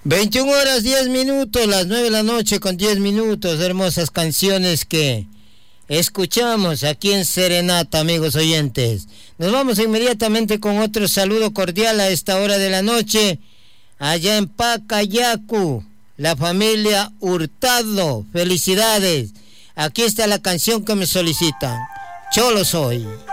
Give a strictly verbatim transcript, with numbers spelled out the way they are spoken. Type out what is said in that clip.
veintiuna horas diez minutos, las nueve de la noche con diez minutos, hermosas canciones que escuchamos aquí en Serenata, amigos oyentes. Nos vamos inmediatamente con otro saludo cordial a esta hora de la noche, allá en Pacayacu, la familia Hurtado, felicidades. Aquí está la canción que me solicitan, Cholo Soy.